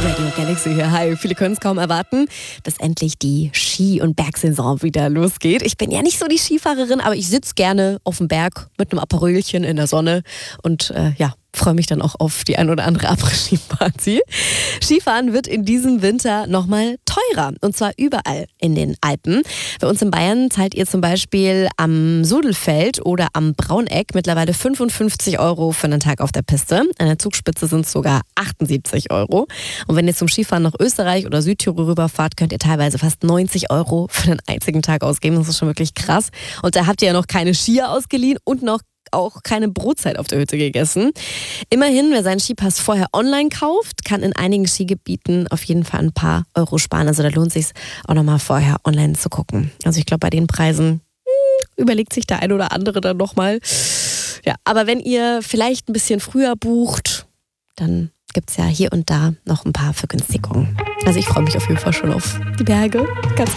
Radio Galaxy hier. Hi, viele können es kaum erwarten, dass endlich die Ski- und Bergsaison wieder losgeht. Ich bin ja nicht so die Skifahrerin, aber ich sitze gerne auf dem Berg mit einem Aperölchen in der Sonne und freue mich dann auch auf die ein oder andere Après-Ski-Party. Skifahren wird in diesem Winter nochmal teurer. Und zwar überall in den Alpen. Bei uns in Bayern zahlt ihr zum Beispiel am Sudelfeld oder am Brauneck mittlerweile 55 € für einen Tag auf der Piste. An der Zugspitze sind es sogar 78 €. Und wenn ihr zum Skifahren nach Österreich oder Südtirol rüberfahrt, könnt ihr teilweise fast 90 € für einen einzigen Tag ausgeben. Das ist schon wirklich krass. Und da habt ihr ja noch keine Skier ausgeliehen und noch auch keine Brotzeit auf der Hütte gegessen. Immerhin, wer seinen Skipass vorher online kauft, kann in einigen Skigebieten auf jeden Fall ein paar Euro sparen. Also da lohnt es sich auch nochmal vorher online zu gucken. Also ich glaube, bei den Preisen überlegt sich der ein oder andere dann nochmal. Ja, aber wenn ihr vielleicht ein bisschen früher bucht, dann gibt es ja hier und da noch ein paar Vergünstigungen. Also ich freue mich auf jeden Fall schon auf die Berge. Ganz